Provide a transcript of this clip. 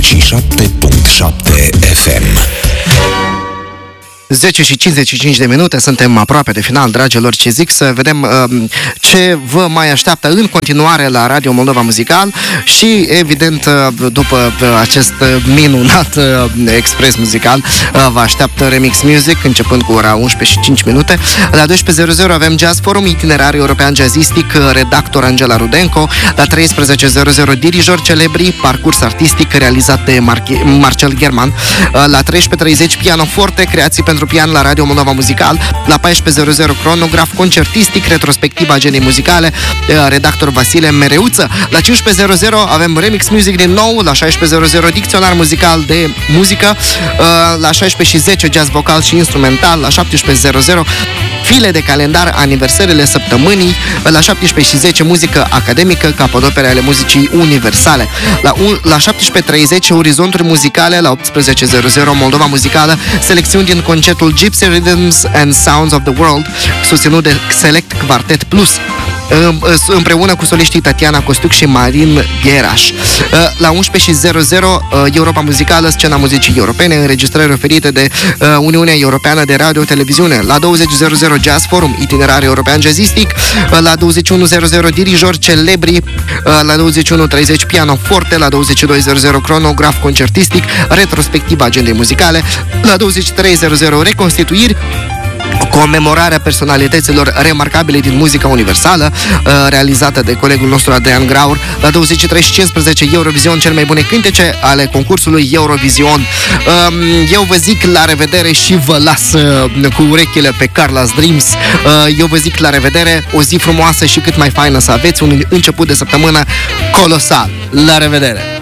FM. 10 și 55 de minute, suntem aproape de final, dragilor, ce zic, să vedem ce vă mai așteaptă în continuare la Radio Moldova Muzical și, evident, după acest minunat expres muzical, vă așteaptă Remix Music, începând cu ora 11 și 5 minute. La 12.00 avem Jazz Forum, itinerar european jazzistic, redactor Angela Rudenko. La 13.00 dirijori celebri, parcurs artistic realizat de Marcel German. La 13.30 pianoforte, creații pentru pian la Radio Moldova Muzical. La 14.00 cronograf concertistic, retrospectiva agendei muzicale, redactor Vasile Mereuță. La 15.00 avem Remix Music din nou. La 16.00 dicționar muzical de muzică. La 16.10 jazz vocal și instrumental. La 17.00 file de calendar, aniversările săptămânii. La 17.10 muzică academică, capodopere ale muzicii universale. La 17.30 orizonturi muzicale. La 18.00 Moldova Muzicală, selecțiuni din concertul Gypsy Rhythms and Sounds of the World, susținut de Select Quartet Plus, împreună cu soliștii Tatiana Costuc și Marin Gheraș. La 11.00 Europa Muzicală, scena muzicii europene, înregistrări oferite de Uniunea Europeană de Radio-Televiziune. La 20.00 Jazz Forum, itinerar european jazzistic. La 21.00 dirijori celebri. La 21.30 pianoforte. La 22.00 cronograf concertistic, retrospectiva agendei muzicale. La 23.00 reconstituiri, comemorarea personalităților remarcabile din muzica universală, realizată de colegul nostru Adrian Graur. La 23.15 Eurovision, cel mai bune cântece ale concursului Eurovision. Eu vă zic la revedere și vă las cu urechile pe Carla's Dreams. Eu vă zic la revedere, o zi frumoasă și cât mai faină să aveți, un început de săptămână colosal. La revedere!